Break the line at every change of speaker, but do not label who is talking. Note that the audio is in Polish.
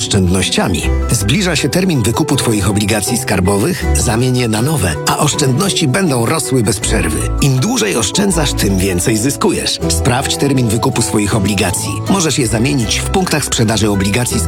oszczędnościami. Zbliża się termin wykupu Twoich obligacji skarbowych, zamień je na nowe, a oszczędności będą rosły bez przerwy. Im dłużej oszczędzasz, tym więcej zyskujesz. Sprawdź termin wykupu swoich obligacji. Możesz je zamienić w punktach sprzedaży obligacji